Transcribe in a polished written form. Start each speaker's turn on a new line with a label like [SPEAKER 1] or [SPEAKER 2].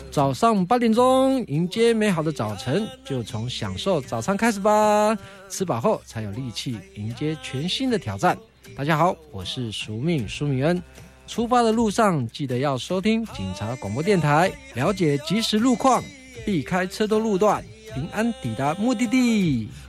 [SPEAKER 1] 早上8点钟，迎接美好的早晨，就从享受早餐开始吧。吃饱后才有力气迎接全新的挑战。大家好，我是赎命苏米恩。出发的路上记得要收听警察广播电台，了解即时路况，避开车多路段，平安抵达目的地。